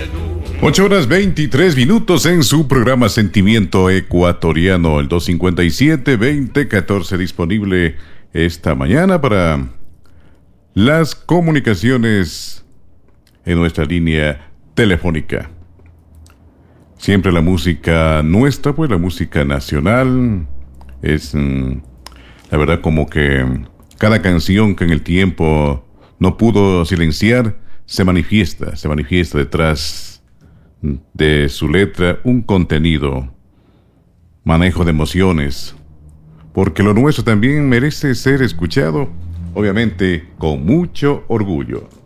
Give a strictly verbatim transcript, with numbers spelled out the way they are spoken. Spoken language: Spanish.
ocho horas veintitrés minutos en su programa Sentimiento Ecuatoriano, el dos cinco siete, veinte catorce, disponible esta mañana para las comunicaciones en nuestra línea telefónica. Siempre la música nuestra, pues la música nacional, es mm, la verdad como que cada canción que en el tiempo no pudo silenciar, se manifiesta, se manifiesta detrás de su letra un contenido, manejo de emociones, porque lo nuestro también merece ser escuchado, obviamente con mucho orgullo.